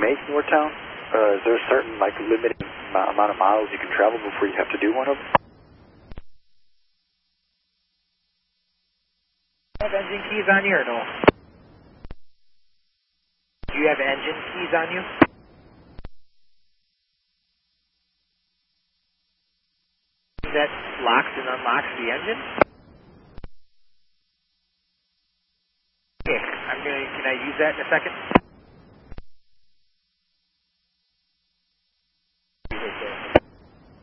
make Northtown? Is there a certain, like, limited amount of miles you can travel before you have to do one of them? Do you have engine keys on you or no? Do you have engine keys on you? That locks and unlocks the engine? Okay, can I use that in a second?